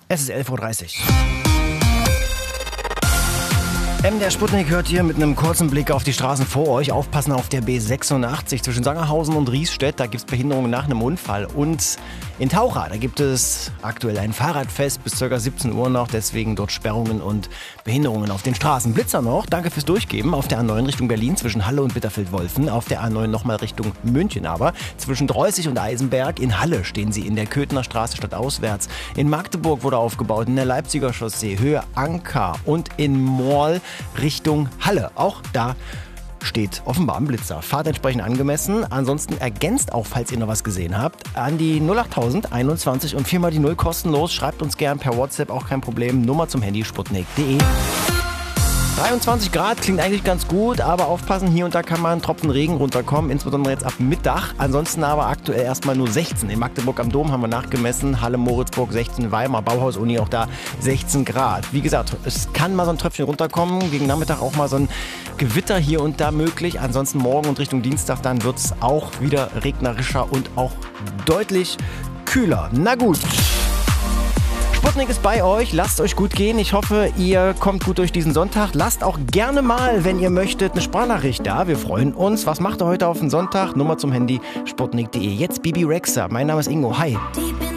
Es ist 11:30 Uhr. Der Sputnik hört hier mit einem kurzen Blick auf die Straßen vor euch. Aufpassen auf der B86 zwischen Sangerhausen und Riesstedt. Da gibt es Behinderungen nach einem Unfall. Und in Taucha, da gibt es aktuell ein Fahrradfest bis ca. 17 Uhr noch. Deswegen dort Sperrungen und Behinderungen auf den Straßen. Blitzer noch, danke fürs Durchgeben. Auf der A9 Richtung Berlin zwischen Halle und Bitterfeld-Wolfen. Auf der A9 nochmal Richtung München aber. Zwischen Dreußig und Eisenberg. In Halle stehen sie in der Köthener Straße stadtauswärts. In Magdeburg wurde aufgebaut. In der Leipziger Chaussee Höhe Anker. Und in Morl Richtung Halle. Auch da steht offenbar ein Blitzer. Fahrt entsprechend angemessen. Ansonsten ergänzt auch, falls ihr noch was gesehen habt, an die 08000 21 und 4 mal die 0 kostenlos. Schreibt uns gern per WhatsApp, auch kein Problem. Nummer zum Handy sputnik.de. 23 Grad klingt eigentlich ganz gut, aber aufpassen, hier und da kann mal ein Tropfen Regen runterkommen, insbesondere jetzt ab Mittag. Ansonsten aber aktuell erstmal nur 16. In Magdeburg am Dom haben wir nachgemessen, Halle, Moritzburg 16, Weimar, Bauhaus-Uni auch da 16 Grad. Wie gesagt, es kann mal so ein Tröpfchen runterkommen, gegen Nachmittag auch mal so ein Gewitter hier und da möglich. Ansonsten morgen und Richtung Dienstag dann wird es auch wieder regnerischer und auch deutlich kühler. Na gut. Sputnik ist bei euch, lasst euch gut gehen. Ich hoffe, ihr kommt gut durch diesen Sonntag. Lasst auch gerne mal, wenn ihr möchtet, eine Sprachnachricht da. Wir freuen uns. Was macht ihr heute auf den Sonntag? Nummer zum Handy, sputnik.de. Jetzt Bibi Rexha. Mein Name ist Ingo. Hi.